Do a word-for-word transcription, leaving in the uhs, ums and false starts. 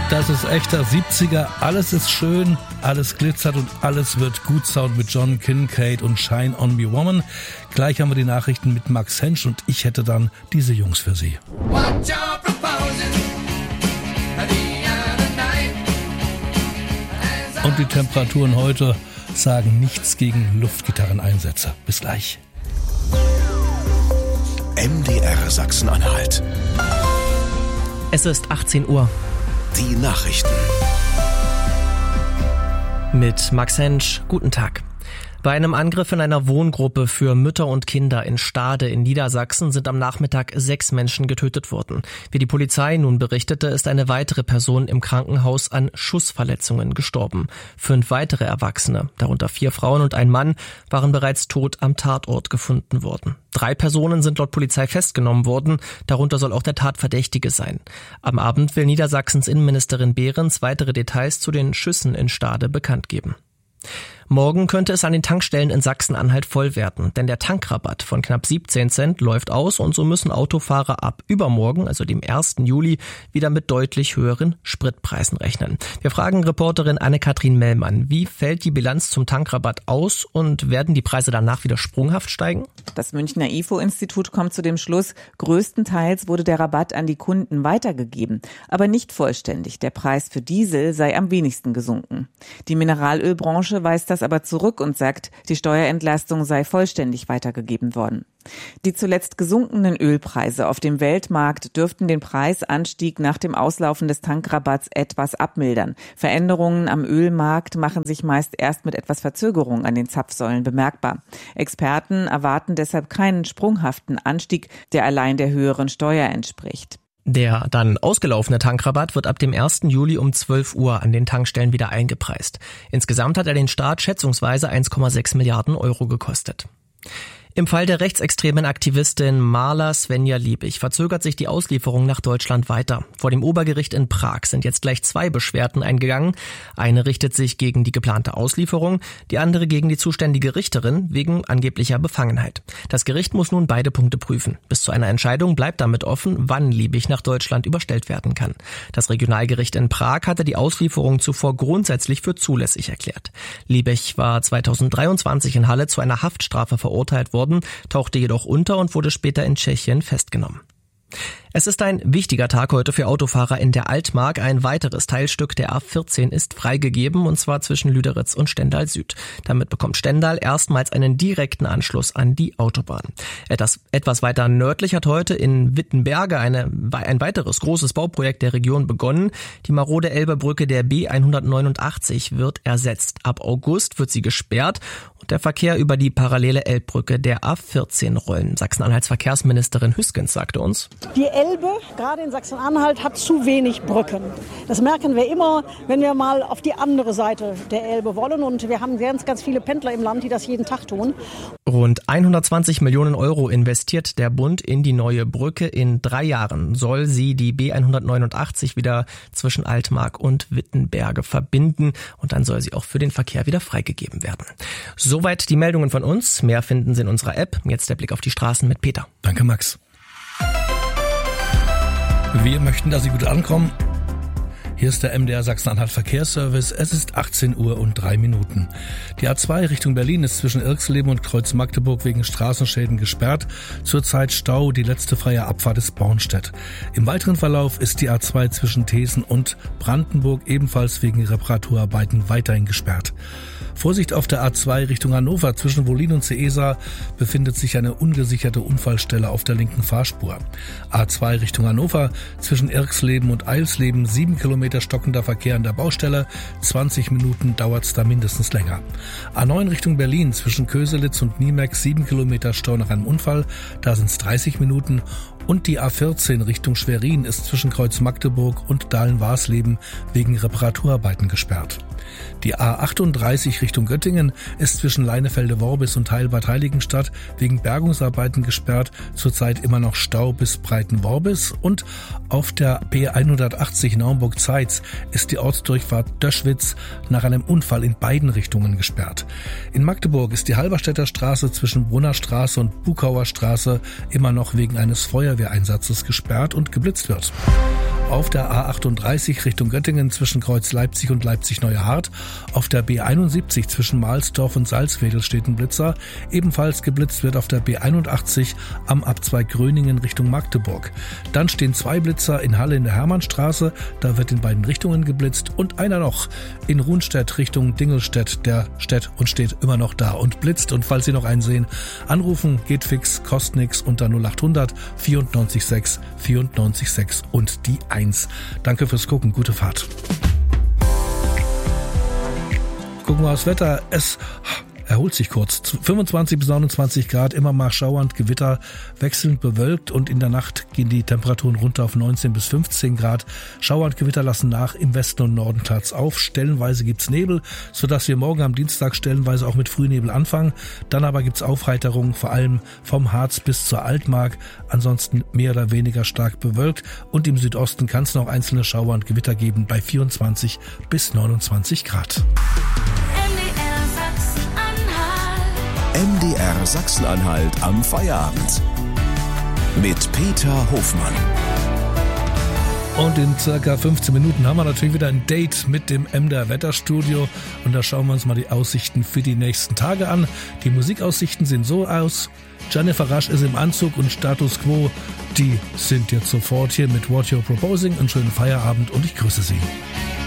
Das ist echter siebziger. Alles ist schön, alles glitzert und alles wird gut. Sound mit John Kincaid und Shine on Me Woman. Gleich haben wir die Nachrichten mit Max Hensch und ich hätte dann diese Jungs für Sie. Und die Temperaturen heute sagen nichts gegen Luftgitarreneinsätze. Bis gleich. M D R Sachsen-Anhalt. Es ist achtzehn Uhr. Die Nachrichten. Mit Max Hensch. Guten Tag. Bei einem Angriff in einer Wohngruppe für Mütter und Kinder in Stade in Niedersachsen sind am Nachmittag sechs Menschen getötet worden. Wie die Polizei nun berichtete, ist eine weitere Person im Krankenhaus an Schussverletzungen gestorben. Fünf weitere Erwachsene, darunter vier Frauen und ein Mann, waren bereits tot am Tatort gefunden worden. Drei Personen sind laut Polizei festgenommen worden, darunter soll auch der Tatverdächtige sein. Am Abend will Niedersachsens Innenministerin Behrens weitere Details zu den Schüssen in Stade bekannt geben. Morgen könnte es an den Tankstellen in Sachsen-Anhalt voll werden, denn der Tankrabatt von knapp siebzehn Cent läuft aus und so müssen Autofahrer ab übermorgen, also dem ersten Juli, wieder mit deutlich höheren Spritpreisen rechnen. Wir fragen Reporterin Anne-Kathrin Mellmann, wie fällt die Bilanz zum Tankrabatt aus und werden die Preise danach wieder sprunghaft steigen? Das Münchner I F O-Institut kommt zu dem Schluss, größtenteils wurde der Rabatt an die Kunden weitergegeben, aber nicht vollständig. Der Preis für Diesel sei am wenigsten gesunken. Die Mineralölbranche weist das aber zurück und sagt, die Steuerentlastung sei vollständig weitergegeben worden. Die zuletzt gesunkenen Ölpreise auf dem Weltmarkt dürften den Preisanstieg nach dem Auslaufen des Tankrabatts etwas abmildern. Veränderungen am Ölmarkt machen sich meist erst mit etwas Verzögerung an den Zapfsäulen bemerkbar. Experten erwarten deshalb keinen sprunghaften Anstieg, der allein der höheren Steuer entspricht. Der dann ausgelaufene Tankrabatt wird ab dem ersten Juli um zwölf Uhr an den Tankstellen wieder eingepreist. Insgesamt hat er den Staat schätzungsweise eins Komma sechs Milliarden Euro gekostet. Im Fall der rechtsextremen Aktivistin Marla Svenja Liebig verzögert sich die Auslieferung nach Deutschland weiter. Vor dem Obergericht in Prag sind jetzt gleich zwei Beschwerden eingegangen. Eine richtet sich gegen die geplante Auslieferung, die andere gegen die zuständige Richterin wegen angeblicher Befangenheit. Das Gericht muss nun beide Punkte prüfen. Bis zu einer Entscheidung bleibt damit offen, wann Liebig nach Deutschland überstellt werden kann. Das Regionalgericht in Prag hatte die Auslieferung zuvor grundsätzlich für zulässig erklärt. Liebig war zweitausenddreiundzwanzig in Halle zu einer Haftstrafe verurteilt worden, tauchte jedoch unter und wurde später in Tschechien festgenommen. Es ist ein wichtiger Tag heute für Autofahrer in der Altmark. Ein weiteres Teilstück der A vierzehn ist freigegeben, und zwar zwischen Lüderitz und Stendal Süd. Damit bekommt Stendal erstmals einen direkten Anschluss an die Autobahn. Etwas, etwas weiter nördlich hat heute in Wittenberge eine, ein weiteres großes Bauprojekt der Region begonnen. Die marode Elbebrücke der B hundertneunundachtzig wird ersetzt. Ab August wird sie gesperrt und der Verkehr über die parallele Elbbrücke der A vierzehn rollen. Sachsen-Anhalts Verkehrsministerin Hüskens sagte uns: Die Elbe, gerade in Sachsen-Anhalt, hat zu wenig Brücken. Das merken wir immer, wenn wir mal auf die andere Seite der Elbe wollen. Und wir haben ganz, ganz viele Pendler im Land, die das jeden Tag tun. Rund hundertzwanzig Millionen Euro investiert der Bund in die neue Brücke. In drei Jahren soll sie die B hundertneunundachtzig wieder zwischen Altmark und Wittenberge verbinden. Und dann soll sie auch für den Verkehr wieder freigegeben werden. Soweit die Meldungen von uns. Mehr finden Sie in unserer App. Jetzt der Blick auf die Straßen mit Peter. Danke, Max. Wir möchten, dass Sie gut ankommen. Hier ist der M D R Sachsen-Anhalt Verkehrsservice. Es ist achtzehn Uhr und drei Minuten. Die A zwei Richtung Berlin ist zwischen Irxleben und Kreuz Magdeburg wegen Straßenschäden gesperrt. Zurzeit Stau, die letzte freie Abfahrt ist Bornstedt. Im weiteren Verlauf ist die A zwei zwischen Thesen und Brandenburg ebenfalls wegen Reparaturarbeiten weiterhin gesperrt. Vorsicht auf der A zwei Richtung Hannover. Zwischen Wollin und Seesa befindet sich eine ungesicherte Unfallstelle auf der linken Fahrspur. A zwei Richtung Hannover. Zwischen Irxleben und Eilsleben sieben Kilometer stockender Verkehr an der Baustelle. zwanzig Minuten dauert's da mindestens länger. A neun Richtung Berlin. Zwischen Köselitz und Niemeck sieben Kilometer Stau nach einem Unfall. Da sind's dreißig Minuten. Und die A vierzehn Richtung Schwerin ist zwischen Kreuz Magdeburg und Dahlen-Warsleben wegen Reparaturarbeiten gesperrt. Die A achtunddreißig Richtung Göttingen ist zwischen Leinefelde-Worbis und Heilbad Heiligenstadt wegen Bergungsarbeiten gesperrt. Zurzeit immer noch Stau bis Breiten-Worbis. Und auf der B hundertachtzig Naumburg-Zeitz ist die Ortsdurchfahrt Döschwitz nach einem Unfall in beiden Richtungen gesperrt. In Magdeburg ist die Halberstädter Straße zwischen Brunner Straße und Bukauer Straße immer noch wegen eines Feuerwehreinsatzes gesperrt und geblitzt wird. Auf der A achtunddreißig Richtung Göttingen zwischen Kreuz Leipzig und Leipzig-Neuerhardt. Auf der B einundsiebzig zwischen Mahlsdorf und Salzwedel steht ein Blitzer. Ebenfalls geblitzt wird auf der B einundachtzig am Abzweig Gröningen Richtung Magdeburg. Dann stehen zwei Blitzer in Halle in der Hermannstraße. Da wird in beiden Richtungen geblitzt. Und einer noch in Runstedt Richtung Dingelstedt. Der steht und steht immer noch da und blitzt. Und falls Sie noch einen sehen, anrufen, geht fix, kostet nix unter null achthundert vierundneunzig sechs vierundneunzig sechs und die eins. Danke fürs Gucken, gute Fahrt. Gucken wir aufs Wetter. Es erholt sich kurz. fünfundzwanzig bis neunundzwanzig Grad, immer mal schauernd, Gewitter, wechselnd bewölkt und in der Nacht gehen die Temperaturen runter auf neunzehn bis fünfzehn Grad. Schauernd Gewitter lassen nach, im Westen und Norden klaart's auf. Stellenweise gibt's Nebel, sodass wir morgen am Dienstag stellenweise auch mit Frühnebel anfangen. Dann aber gibt's Aufheiterung, vor allem vom Harz bis zur Altmark. Ansonsten mehr oder weniger stark bewölkt und im Südosten kann es noch einzelne Schauer und Gewitter geben bei vierundzwanzig bis neunundzwanzig Grad. M D R Sachsen-Anhalt am Feierabend mit Peter Hofmann. Und in circa fünfzehn Minuten haben wir natürlich wieder ein Date mit dem M D R Wetterstudio. Und da schauen wir uns mal die Aussichten für die nächsten Tage an. Die Musikaussichten sehen so aus. Jennifer Rush ist im Anzug und Status Quo, die sind jetzt sofort hier mit What You're Proposing. Einen schönen Feierabend und ich grüße Sie.